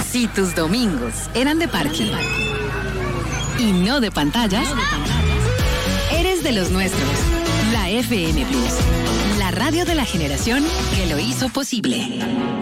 Si tus domingos eran de parque y no de pantallas, eres de los nuestros. La FM Plus, la radio de la generación que lo hizo posible.